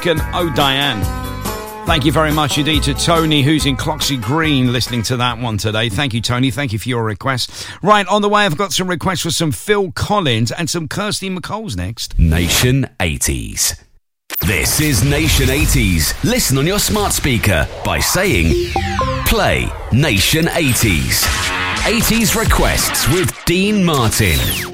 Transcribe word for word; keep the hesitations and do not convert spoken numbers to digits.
and Oh Diane. Thank you very much indeed to Tony, who's in Cloxy Green, listening to that one today. Thank you, Tony. Thank you for your request. Right, on the way, I've got some requests for some Phil Collins and some Kirsty MacColl's next. Nation eighties. This is Nation eighties. Listen on your smart speaker by saying, play Nation eighties. eighties requests with Dean Martin.